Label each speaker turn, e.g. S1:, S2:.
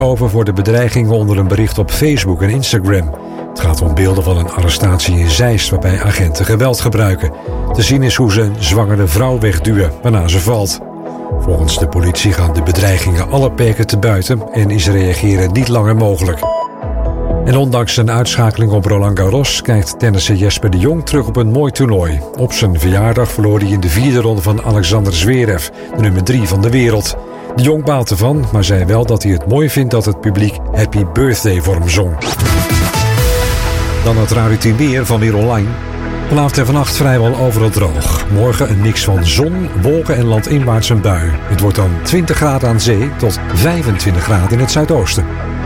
S1: over voor de bedreigingen onder een bericht op Facebook en Instagram. Het gaat om beelden van een arrestatie in Zeist waarbij agenten geweld gebruiken. Te zien is hoe ze een zwangere vrouw wegduwen waarna ze valt. Volgens de politie gaan de bedreigingen alle perken te buiten en is reageren niet langer mogelijk. En ondanks zijn uitschakeling op Roland Garros kijkt tennisser Jesper de Jong terug op een mooi toernooi. Op zijn verjaardag verloor hij in de 4e ronde van Alexander Zverev, de nummer 3 van de wereld. De Jong baalt ervan, maar zei wel dat hij het mooi vindt dat het publiek Happy Birthday voor hem zong. Dan het Radio 10 weer van Weer Online. Vanavond en vannacht vrijwel overal droog. Morgen een mix van zon, wolken en landinwaarts een bui. Het wordt dan 20 graden aan zee tot 25 graden in het zuidoosten.